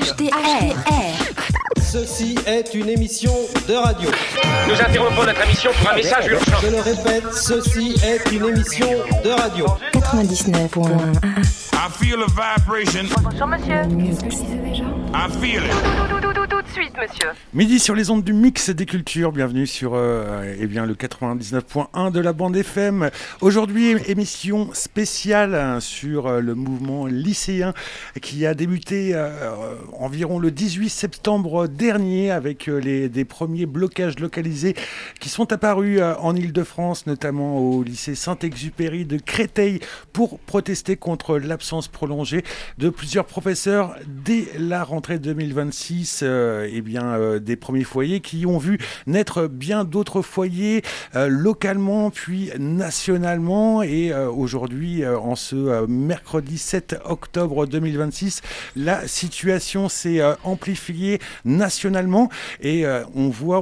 HDR. Ceci est une émission de radio. Nous interrompons notre émission pour un message urgent. Je le répète, ceci est une émission de radio. 99.1. I feel a vibration. Bonjour monsieur. Qu'est-ce que c'est déjà? I feel it. Tout de suite monsieur. Midi sur les ondes du mix des cultures, bienvenue sur le 99.1 de la bande FM. Aujourd'hui, émission spéciale sur le mouvement lycéen qui a débuté environ le 18 septembre dernier avec des premiers blocages localisés qui sont apparus en Île-de-France, notamment au lycée Saint-Exupéry de Créteil pour protester contre l'absence prolongée de plusieurs professeurs dès la rentrée 2026. Des premiers foyers qui ont vu naître bien d'autres foyers localement puis nationalement et aujourd'hui en ce mercredi 7 octobre 2026 la situation s'est amplifiée nationalement et on voit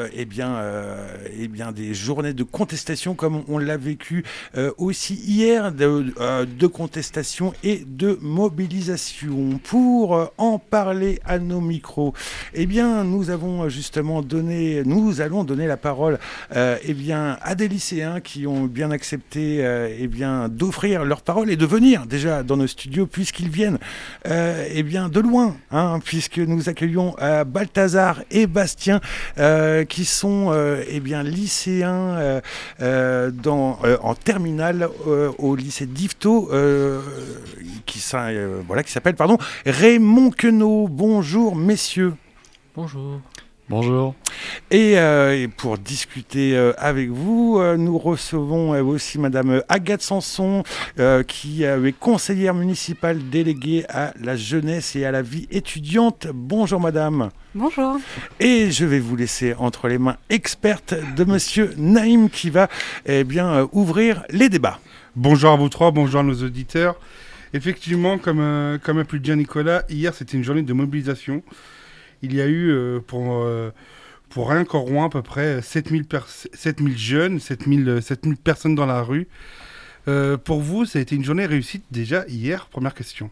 des journées de contestation comme on l'a vécu aussi hier de contestation et de mobilisation. Pour en parler à nos micros, nous allons donner la parole à des lycéens qui ont bien accepté d'offrir leur parole et de venir déjà dans nos studios puisqu'ils viennent de loin, puisque nous accueillons Balthazar et Bastien qui sont lycéens en terminale au lycée d'Yvetot qui s'appelle Raymond Queneau. Bonjour messieurs. Bonjour. Bonjour. Et pour discuter avec vous, nous recevons aussi Madame Agathe Sanson, qui est conseillère municipale déléguée à la jeunesse et à la vie étudiante. Bonjour Madame. Bonjour. Et je vais vous laisser entre les mains expertes de Monsieur Naïm qui va ouvrir les débats. Bonjour à vous trois, bonjour à nos auditeurs. Effectivement, comme a pu le dire Nicolas, hier c'était une journée de mobilisation. Il y a eu, pour rien qu'en Rouen, à peu près 7000 jeunes, 7000 personnes dans la rue. Pour vous, ça a été une journée réussite déjà hier? Première question.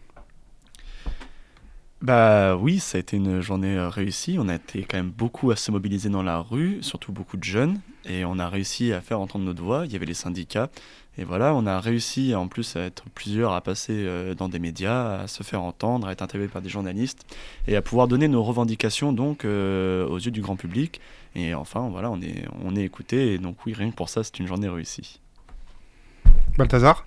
Bah oui, ça a été une journée réussie. On a été quand même beaucoup à se mobiliser dans la rue, surtout beaucoup de jeunes. Et on a réussi à faire entendre notre voix. Il y avait les syndicats. Et voilà, on a réussi en plus à être plusieurs à passer dans des médias, à se faire entendre, à être interviewés par des journalistes et à pouvoir donner nos revendications donc aux yeux du grand public. Et enfin, voilà, on est écouté. Et donc oui, rien que pour ça, c'est une journée réussie. Balthazar ?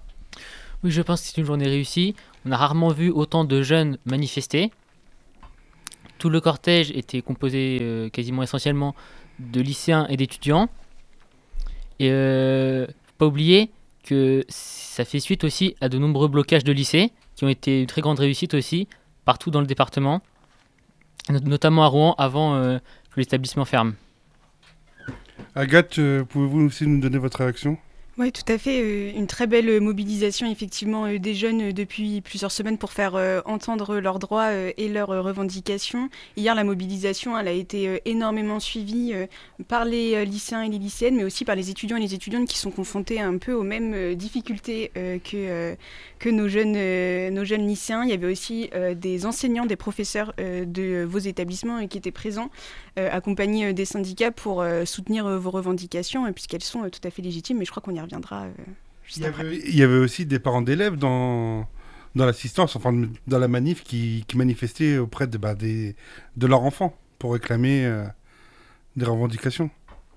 Oui, je pense que c'est une journée réussie. On a rarement vu autant de jeunes manifester. Tout le cortège était composé quasiment essentiellement de lycéens et d'étudiants. Et pas oublier que ça fait suite aussi à de nombreux blocages de lycées qui ont été une très grande réussite aussi partout dans le département, notamment à Rouen avant que l'établissement ferme. Agathe, pouvez-vous aussi nous donner votre réaction ? Oui, tout à fait. Une très belle mobilisation effectivement des jeunes depuis plusieurs semaines pour faire entendre leurs droits et leurs revendications. Hier, la mobilisation elle a été énormément suivie par les lycéens et les lycéennes, mais aussi par les étudiants et les étudiantes qui sont confrontés un peu aux mêmes difficultés que nos jeunes lycéens. Il y avait aussi des enseignants, des professeurs de vos établissements qui étaient présents, accompagnés des syndicats pour soutenir vos revendications, puisqu'elles sont tout à fait légitimes, mais je crois qu'on y reviendra juste après. Il y avait aussi des parents d'élèves dans l'assistance, enfin dans la manif, qui manifestaient auprès de leurs enfants pour réclamer des revendications.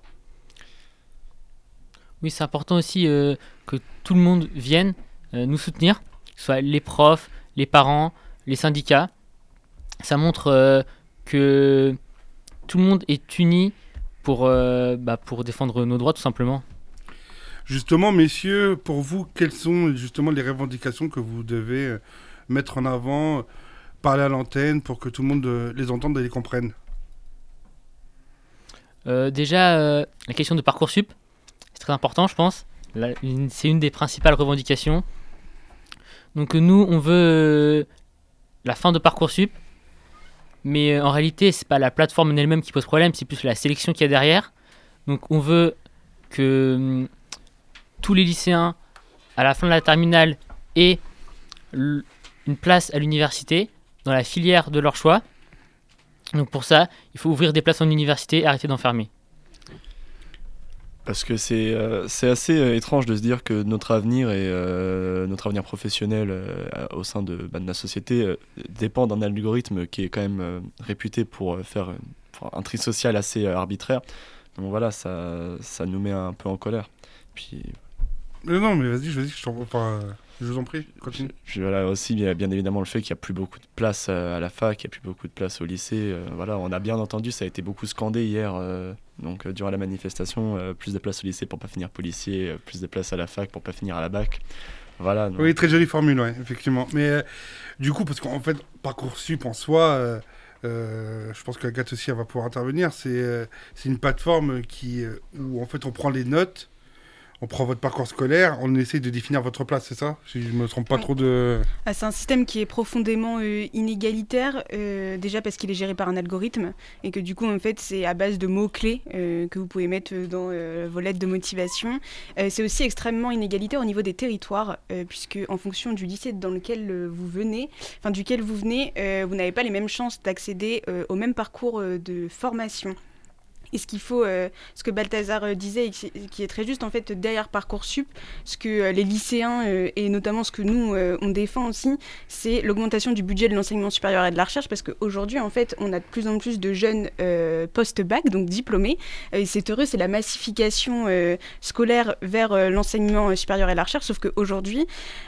Oui, c'est important aussi que tout le monde vienne nous soutenir, que ce soit les profs, les parents, les syndicats. Ça montre que tout le monde est uni pour défendre nos droits, tout simplement. Justement, messieurs, pour vous, quelles sont justement les revendications que vous devez mettre en avant, parler à l'antenne pour que tout le monde les entende et les comprenne ? Déjà, la question de Parcoursup, c'est très important, je pense. C'est une des principales revendications. Donc nous, on veut la fin de Parcoursup, mais en réalité, c'est pas la plateforme en elle-même qui pose problème, c'est plus la sélection qu'il y a derrière. Donc on veut que tous les lycéens, à la fin de la terminale, aient une place à l'université, dans la filière de leur choix, Donc pour ça, il faut ouvrir des places en université et arrêter d'enfermer. Parce que c'est assez étrange de se dire que notre avenir professionnel au sein de la société dépend d'un algorithme qui est quand même réputé pour faire un tri social assez arbitraire. Donc voilà, ça nous met un peu en colère. Puis... Non, mais vas-y, je vous en prie, continue. Voilà, aussi, bien évidemment, le fait qu'il n'y a plus beaucoup de place à la fac, il n'y a plus beaucoup de place au lycée. Voilà, on a bien entendu, ça a été beaucoup scandé hier, durant la manifestation, plus de place au lycée pour ne pas finir policier, plus de place à la fac pour ne pas finir à la bac. Voilà, donc... Oui, très jolie formule, ouais, effectivement. Mais du coup, parce qu'en fait, Parcoursup en soi, je pense qu'Agathe aussi elle va pouvoir intervenir, c'est une plateforme où en fait on prend les notes, on prend votre parcours scolaire, on essaie de définir votre place, c'est ça? Si je ne me trompe pas trop de... C'est un système qui est profondément inégalitaire, déjà parce qu'il est géré par un algorithme, et que du coup, en fait, c'est à base de mots-clés que vous pouvez mettre dans vos lettres de motivation. C'est aussi extrêmement inégalitaire au niveau des territoires, puisque en fonction du lycée dans lequel vous venez, vous n'avez pas les mêmes chances d'accéder au même parcours de formation. Et ce que Balthazar disait, et qui est très juste, en fait, derrière Parcoursup, ce que les lycéens, et notamment ce que nous, on défend aussi, c'est l'augmentation du budget de l'enseignement supérieur et de la recherche, parce qu'aujourd'hui, en fait, on a de plus en plus de jeunes post-bac, donc diplômés, et c'est heureux, c'est la massification scolaire vers l'enseignement supérieur et la recherche, sauf qu'aujourd'hui,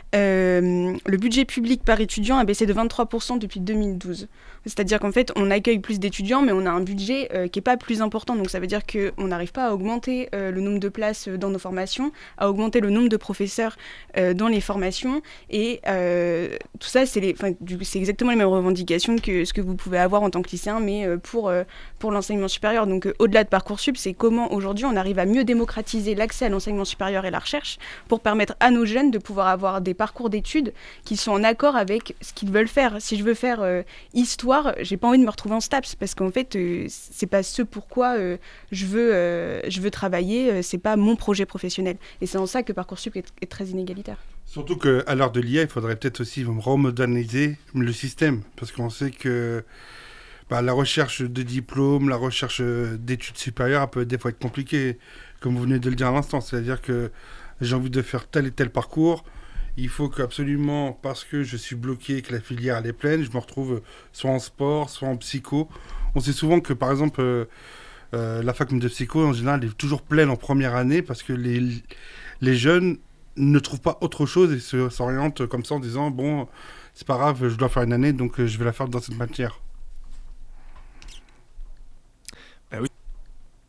le budget public par étudiant a baissé de 23% depuis 2012. C'est-à-dire qu'en fait, on accueille plus d'étudiants, mais on a un budget qui n'est pas plus important. Donc ça veut dire qu'on n'arrive pas à augmenter le nombre de places dans nos formations, à augmenter le nombre de professeurs dans les formations. Et tout ça, c'est exactement les mêmes revendications que ce que vous pouvez avoir en tant que lycéen, mais pour l'enseignement supérieur. Donc au-delà de Parcoursup, c'est comment aujourd'hui on arrive à mieux démocratiser l'accès à l'enseignement supérieur et la recherche pour permettre à nos jeunes de pouvoir avoir des parcours d'études qui sont en accord avec ce qu'ils veulent faire. Si je veux faire histoire, j'ai pas envie de me retrouver en STAPS parce qu'en fait, c'est pas ce pourquoi je veux travailler, c'est pas mon projet professionnel. Et c'est en ça que Parcoursup est très inégalitaire. Surtout qu'à l'heure de l'IA, il faudrait peut-être aussi remoderniser le système, parce qu'on sait que la recherche de diplôme, la recherche d'études supérieures peut des fois être compliquée, comme vous venez de le dire à l'instant. C'est-à-dire que j'ai envie de faire tel et tel parcours, il faut qu'absolument, parce que je suis bloqué, que la filière elle est pleine, je me retrouve soit en sport, soit en psycho. On sait souvent que, par exemple, la fac de psycho, en général, est toujours pleine en première année parce que les jeunes ne trouvent pas autre chose et s'orientent comme ça en disant « Bon, c'est pas grave, je dois faire une année, donc je vais la faire dans cette matière. »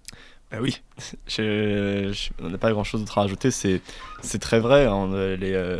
Oui, on n'a pas grand-chose d'autre à rajouter, c'est très vrai. Hein,